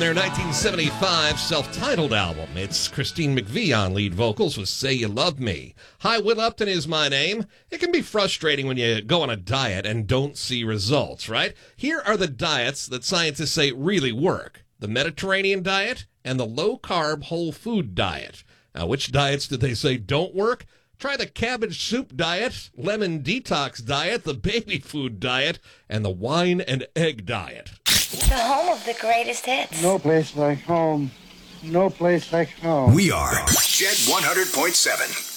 Their 1975 self-titled album. It's Christine McVie on lead vocals with Say You Love Me. Hi, Will Upton is my name. It can be frustrating when you go on a diet and don't see results, right? Here are the diets that scientists say really work. The Mediterranean diet and the low-carb whole food diet. Now, which diets did they say don't work? Try the cabbage soup diet, lemon detox diet, the baby food diet, and the wine and egg diet. The home of the greatest hits. No place like home. No place like home. We are Jet 100.7.